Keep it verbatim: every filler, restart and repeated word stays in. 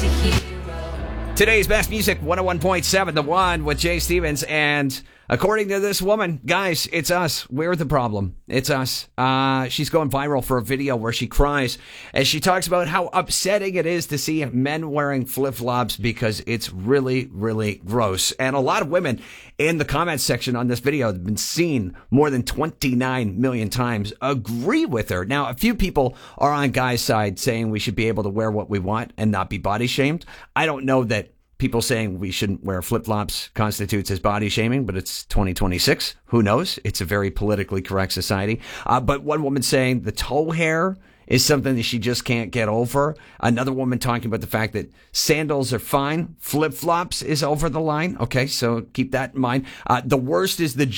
Today's best music, one oh one point seven, The One with Jay Stevens. And according to this woman, guys, it's us. We're the problem. It's us. Uh, she's going viral for a video where she cries as she talks about how upsetting it is to see men wearing flip-flops because it's really, really gross. And a lot of women in the comments section on this video have been seen more than twenty-nine million times agree with her. Now, a few people are on guys' side saying we should be able to wear what we want and not be body shamed. I don't know that people saying we shouldn't wear flip-flops constitutes as body shaming, but it's twenty twenty-six. Who knows? It's a very politically correct society. Uh, but one woman saying the toe hair is something that she just can't get over. Another woman talking about the fact that sandals are fine. Flip-flops is over the line. Okay, so keep that in mind. Uh, the worst is the